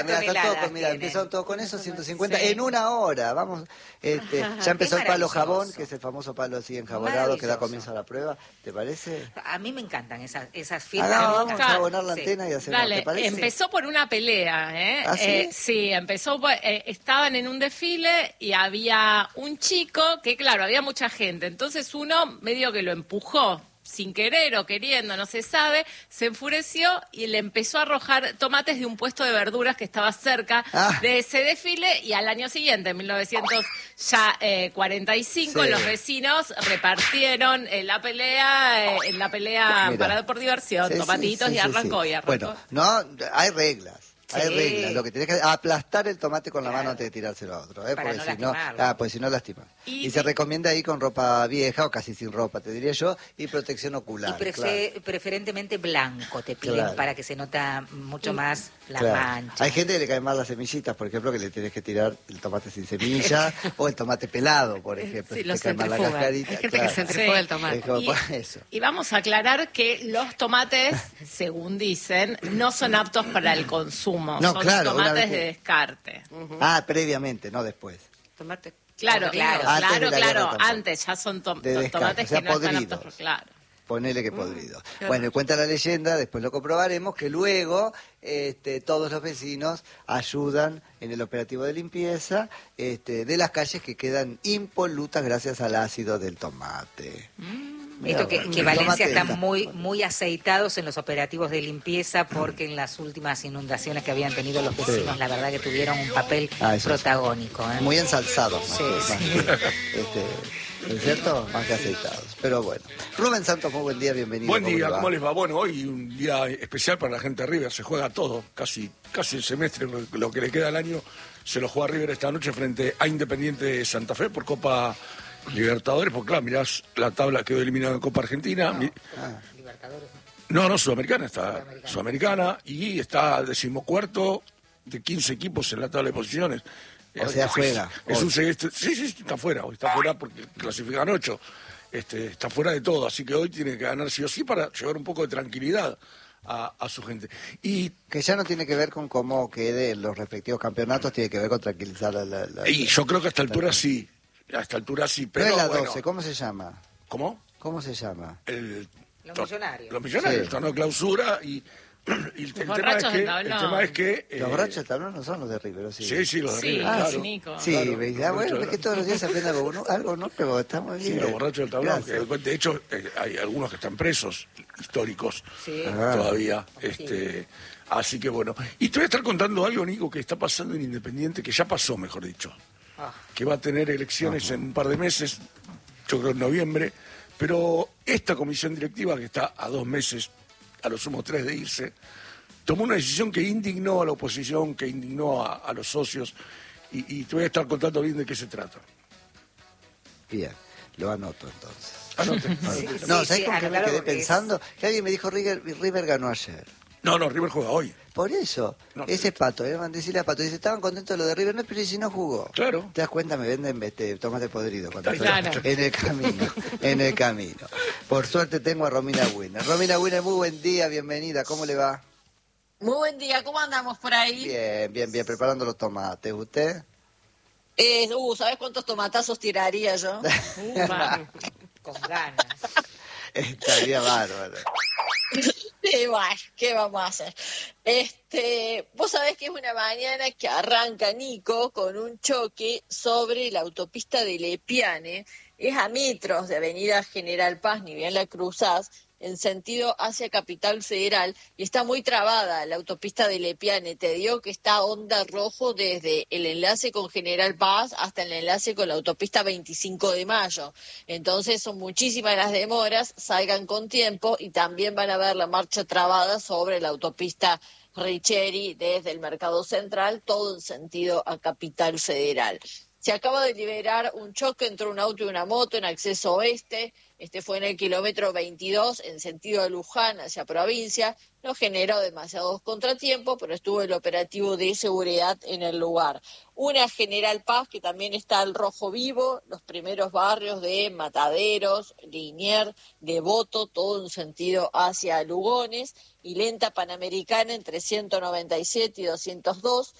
Empezaron todos con eso, 150 en una hora. Vamos, ya empezó el palo jabón, que es el famoso palo así enjabonado que da comienzo a la prueba. ¿Te parece? A mí me encantan esas fiestas. Vamos a abonar la antena y hacemos. Dale, ¿te parece? empezó por una pelea, ¿eh? ¿Ah, sí? Sí, empezó, estaban en un desfile y había un chico que, claro, había mucha gente. Entonces uno medio que lo empujó, sin querer o queriendo, no se sabe, se enfureció y le empezó a arrojar tomates de un puesto de verduras que estaba cerca de ese desfile, y al año siguiente, en 1945, los vecinos repartieron en la pelea para por diversión, tomatitos, y arrancó. Bueno, no, hay reglas. Hay reglas, lo que tenés que hacer es aplastar el tomate con la mano antes de tirárselo a otro, porque si no lastima. Y se recomienda ahí con ropa vieja o casi sin ropa, te diría yo, y protección ocular. Y preferentemente blanco te piden para que se nota mucho más la mancha. Hay gente que le caen mal las semillitas, por ejemplo, que le tienes que tirar el tomate sin semilla o el tomate pelado, por ejemplo. Sí, lo centrifugan. Hay gente que centrifuga el tomate. Y vamos a aclarar que los tomates, según dicen, no son aptos para el consumo. No, son claro, tomates de descarte. Previamente, no después. Tomate. Claro. Antes ya son tomates que no están aptos. Claro. Ponele que podrido. Bueno, y cuenta la leyenda, después lo comprobaremos, que luego todos los vecinos ayudan en el operativo de limpieza de las calles que quedan impolutas gracias al ácido del tomate. Esto que Valencia está muy aceitados en los operativos de limpieza, porque en las últimas inundaciones que habían tenido los vecinos, la verdad que tuvieron un papel protagónico. Muy ensalzados. ¿No es cierto? Más que aceitados. Pero bueno. Rubén Santos, muy buen día, bienvenido. Buen día, ¿cómo les va? Bueno, hoy un día especial para la gente de River. Se juega todo, casi el semestre, lo que le queda al año, se lo juega River esta noche frente a Independiente de Santa Fe por Copa Libertadores. Porque claro, mirás la tabla, quedó eliminado en Copa Argentina. Libertadores. No, Sudamericana está. Sudamericana y está 14º de 15 equipos en la tabla de posiciones. O sea, juega. Sí, está fuera. Hoy está fuera porque clasifican 8. Está fuera de todo, así que hoy tiene que ganar sí o sí para llevar un poco de tranquilidad a su gente. Y que ya no tiene que ver con cómo queden los respectivos campeonatos, tiene que ver con tranquilizar Y yo creo que a esta altura sí. A esta altura sí, pero no es la 12, ¿cómo se llama? ¿Cómo? ¿Cómo se llama? Los Millonarios. Los Millonarios, el torneo de clausura y el tema es que los borrachos del tablón no son los de River, ¿sí? Sí, los de River, claro. Nico. Sí, bueno, es que todos los días se aprende algo, ¿no? Pero estamos bien. Sí, los borrachos del tablón, de hecho hay algunos que están presos, históricos, todavía. Así que bueno. Y te voy a estar contando algo, Nico, que está pasando en Independiente, que ya pasó, mejor dicho. Que va a tener elecciones en un par de meses, yo creo en noviembre, pero esta comisión directiva, que está a 2 meses, a lo sumo 3 de irse, tomó una decisión que indignó a la oposición, que indignó a los socios, y te voy a estar contando bien de qué se trata. Bien, lo anoto entonces. Anote. ¿Sabes con qué me quedé pensando? Que alguien me dijo, River ganó ayer. No, River juega hoy. Por eso, ese es Pato, van a decirle a Pato, dice, estaban contentos lo de River, no, pero si no jugó. Claro. ¿Te das cuenta? Me venden tomate podrido cuando claro. en el camino. Por suerte tengo a Romina Winner. Romina Winner, muy buen día, bienvenida, ¿cómo le va? Muy buen día, ¿cómo andamos por ahí? Bien, preparando los tomates, ¿usted? ¿Sabés cuántos tomatazos tiraría yo? Con ganas. Estaría bárbaro. Sí, bueno, ¿qué vamos a hacer? Vos sabés que es una mañana que arranca Nico con un choque sobre la autopista de Lepiane. Es a metros de Avenida General Paz, ni bien la cruzás, en sentido hacia Capital Federal, y está muy trabada la autopista de Lepiane. Te digo que está onda rojo desde el enlace con General Paz hasta el enlace con la autopista 25 de Mayo. Entonces son muchísimas las demoras, salgan con tiempo, y también van a ver la marcha trabada sobre la autopista Richeri desde el Mercado Central, todo en sentido a Capital Federal. Se acaba de liberar un choque entre un auto y una moto en acceso oeste. Este fue en el kilómetro 22 en sentido de Luján hacia provincia. No generó demasiados contratiempos, pero estuvo el operativo de seguridad en el lugar. Una General Paz, que también está al rojo vivo, los primeros barrios de Mataderos, Liniers, Devoto, todo en sentido hacia Lugones, y lenta Panamericana entre 197 y 202.